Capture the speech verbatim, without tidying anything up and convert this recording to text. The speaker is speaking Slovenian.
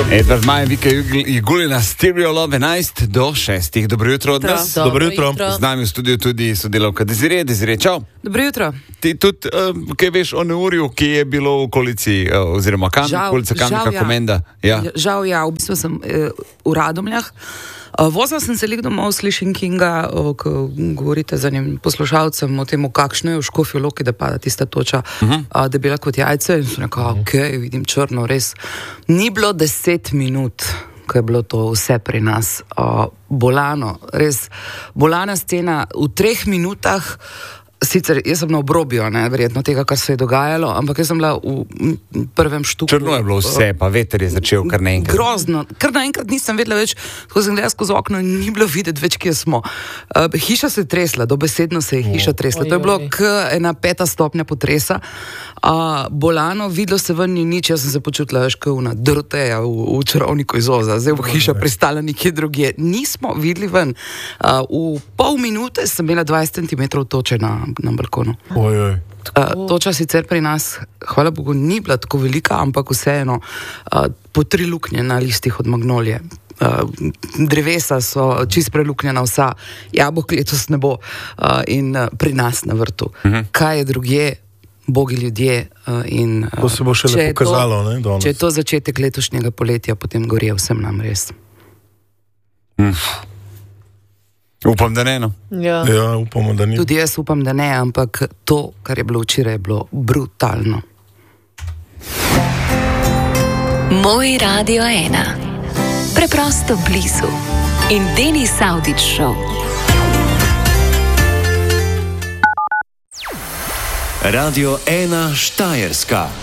Edvard Maj, Vika Jegulina, Stereo Love enajst do šestih. Dobro jutro od nas. Dobro jutro. Z nami v studiu tudi sodelavka Desiree. Desiree, čau. Dobro jutro. Ti tudi, uh, kaj veš o neurju, ki je bilo v okolici, uh, oziroma Kamnika, okolica Kamnika, ja. Komenda? Ja. Žal, ja, v bistvu sem uh, v Radomljah. Uh, vozila sem se lik domov, slišim Kinga, uh, ko govorite za njim poslušalcem o tem, kakšno je v Škofji Loki, da pada tista toča, uh -huh. uh, da je bila kot jajce. In sem rekla, ok, vidim črno, res. Ni bilo deset minut, ko je bilo to vse pri nas. Uh, bolano, res bolana scena. V treh minutah, sicer jaz sem na obrobju, ne, verjetno tega, kar se je dogajalo, ampak jaz sem bila v prvem štuku. Črno je bilo vse, pa veter je začel kar naenkrat. Grozno, kar naenkrat nisem vedela več, ko sem gledala skozi okno in ni bilo videti več, kje smo. Uh, hiša se je tresla, dobesedno se je hiša tresla. To je bilo k ena peta stopnja potresa. Uh, bolano, videlo se ven ni nič, jaz sem se počutila veš, kot una drteja v, v čarovniku iz Oza. Zdaj bo hiša pristala nekje drugje. Nismo videli ven. Uh, v pol minute sem imela dvajset centimetrov toče na, na balkonu. Ojoj. Uh, toča sicer pri nas, hvala Bogu, ni bila tako velika, ampak vseeno uh, po tri luknje na listih od magnolije. Uh, drevesa so čist preluknjena vsa, jabolk letos ne bo uh, in uh, pri nas na vrtu. Uh -huh. Kaj je drugje? Bogi ljudje uh, in... Uh, to se bo še le pokazalo, ne? Danes. Če je to začetek letošnjega poletja, potem gori vsem nam res. Mm. Upam, da ne, no. Ja. ja, upamo, da ni. Tudi jaz upam, da ne, ampak to, kar je bilo včeraj, je bilo brutalno. Moj Radio ena. Preprosto blizu. In Denis Avdić Show. Radio ena Štajerska.